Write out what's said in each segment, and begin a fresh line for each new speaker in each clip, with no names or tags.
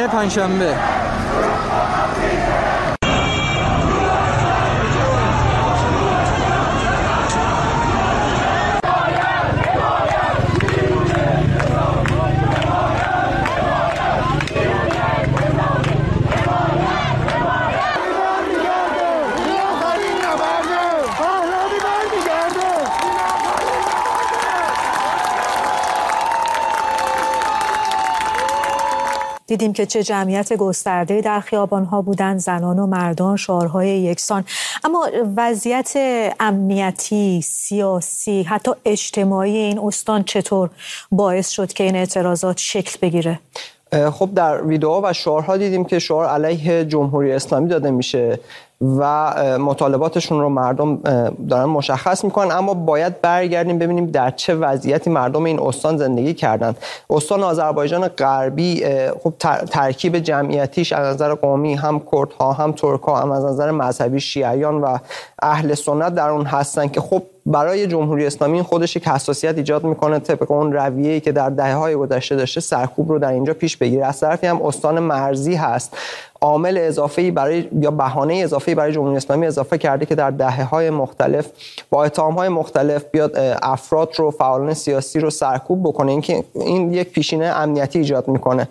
پنجشنبه.
دیدیم که چه جمعیت گسترده‌ای در خیابان‌ها بودند، زنان و مردان، شعارهای یکسان. اما وضعیت امنیتی، سیاسی، حتی اجتماعی این استان چطور باعث شد که این اعتراضات شکل بگیره؟
خب در ویدئوها و شعارها دیدیم که شعار علیه جمهوری اسلامی داده میشه و مطالباتشون رو مردم دارن مشخص میکنن، اما باید برگردیم ببینیم در چه وضعیتی مردم این استان زندگی کردن. استان آذربایجان غربی خب ترکیب جمعیتیش از نظر قومی هم کردها هم ترک‌ها هم از نظر مذهبی شیعیان و اهل سنت در اون هستن که خب برای جمهوری اسلامی خودش یک حساسیت ایجاد میکنه طبق اون رویه‌ای که در دهه‌های گذشته داشته سرکوب رو در اینجا پیش بگیره. از طرفی هم استان مرزی هست، عامل اضافه‌ای برای یا بهانه اضافه‌ای برای جمهوری اسلامی اضافه کرده که در دهه‌های مختلف با اتهام‌های مختلف بیاد افراد رو، فعالان سیاسی رو سرکوب بکنه. این یک پیشینه امنیتی ایجاد میکنه.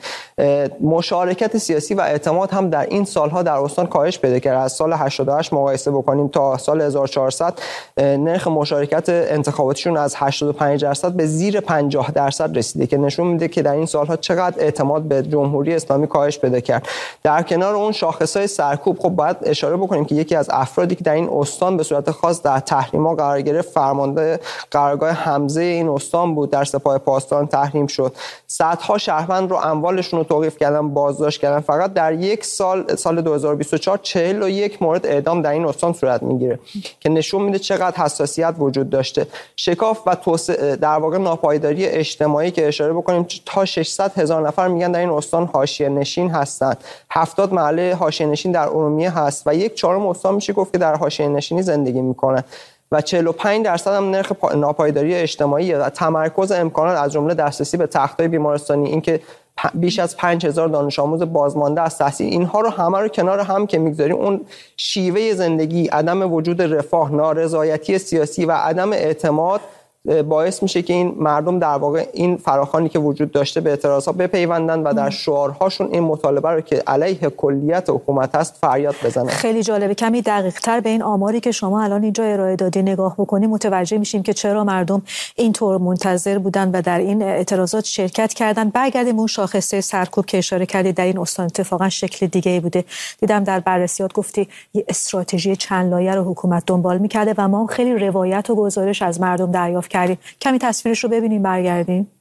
مشارکت سیاسی و اعتماد هم در این سالها در استان کاهش پیدا کرده. از سال 88 مقایسه بکنیم تا سال 1400 نرخ مشارکت انتخاباتیشون از 85% به زیر 50% رسیده که نشون میده که در این سالها چقدر اعتماد به جمهوری اسلامی کاهش پیدا کرد. در کنار اون شاخص‌های سرکوب خب باید اشاره بکنیم که یکی از افرادی که در این استان به صورت خاص در تحریم‌ها قرار گرفت فرمانده قرارگاه حمزه این استان بود، در سپاه پاسداران تحریم شد. صدها شهروند رو اموالشون رو توقیف کردن، بازداشت کردن. فقط در یک سال 2024 41 مورد اعدام در این استان صورت میگیره که نشون میده چقدر حساسیت وجود داشته. شکاف و در واقع ناپایداری اجتماعی که اشاره بکنیم تا 600,000 نفر میگن در این استان حاشیه نشین هستند. 70 محله حاشیه‌نشین در ارومیه هست و 1/4 استان میشه گفت که در حاشیه‌نشینی زندگی میکنه و 45% هم نرخ ناپایداری اجتماعی و تمرکز امکانات از جمله دسترسی به تخت‌های بیمارستانی، اینکه بیش از 5000 دانش آموز بازمانده از تحصیل، اینها رو همه رو کنار هم که میگذاریم، اون شیوه زندگی، عدم وجود رفاه، نارضایتی سیاسی و عدم اعتماد باعث میشه که این مردم در واقع این فراخوانی که وجود داشته به اعتراضات بپیوندن و در شعارهاشون این مطالبه رو که علیه کلیت حکومت هست فریاد بزنن.
خیلی جالبه. کمی دقیق‌تر به این آماری که شما الان اینجا ارائه دادی نگاه بکنیم متوجه میشیم که چرا مردم اینطور منتظر بودن و در این اعتراضات شرکت کردن. برگردیم اون شاخصه سرکوب که اشاره کردید در این استان اتفاقا شکل دیگه‌ای بوده. دیدم در بررسیات گفتی یه استراتژی چند لایه رو حکومت دنبال می‌کرده و ما خیلی روایت و گزارش از مردم دریافت کردیم. کمی تصویرش رو ببینیم برگردیم.